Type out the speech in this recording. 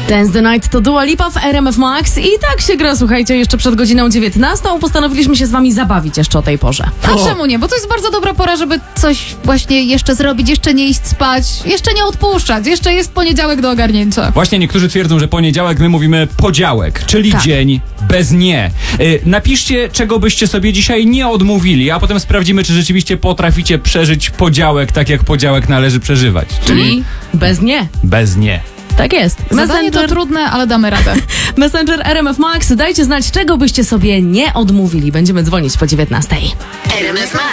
Dance the Night to Dua Lipa w RMF Max i tak się gra, słuchajcie, jeszcze przed godziną 19. Postanowiliśmy się z wami zabawić jeszcze o tej porze. A czemu nie? Bo to jest bardzo dobra pora, żeby coś właśnie jeszcze zrobić, jeszcze nie iść spać, jeszcze nie odpuszczać, jeszcze jest poniedziałek do ogarnięcia. Właśnie niektórzy twierdzą, że poniedziałek my mówimy podziałek, czyli Tak. dzień bez nie. Napiszcie, czego byście sobie dzisiaj nie odmówili, a potem sprawdzimy, czy rzeczywiście potraficie przeżyć podziałek tak, jak podziałek należy przeżywać. Czyli bez nie. Bez nie. Tak jest. Zadanie to trudne, ale damy radę. Messenger RMF Max. Dajcie znać, czego byście sobie nie odmówili. Będziemy dzwonić po 19. RMF Max.